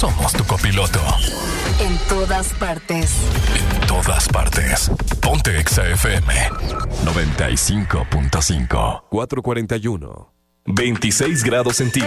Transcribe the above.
somos tu copiloto. En todas partes. En todas partes. Ponte Exa FM 95.5. 441. 26 grados centígrados.